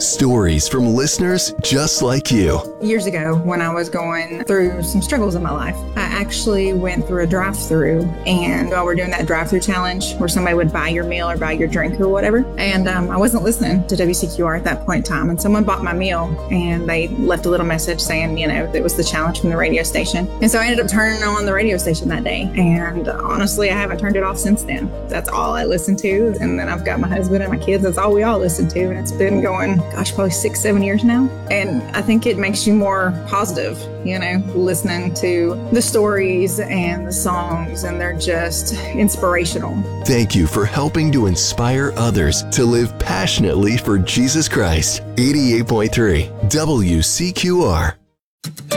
Stories from listeners just like you. Years ago, when I was going through some struggles in my life, I actually went through a drive-through, and while we're doing that drive-through challenge where somebody would buy your meal or buy your drink or whatever, and I wasn't listening to WCQR at that point in time, and someone bought my meal, and they left a little message saying, it was the challenge from the radio station. And so I ended up turning on the radio station that day, and honestly, I haven't turned it off since then. That's all I listen to, and then I've got my husband and my kids. That's all we all listen to, and it's been going, probably 6-7 years now. And I think it makes you more positive, listening to the stories and the songs, and they're just inspirational. Thank you for helping to inspire others to live passionately for Jesus Christ. 88.3 WCQR.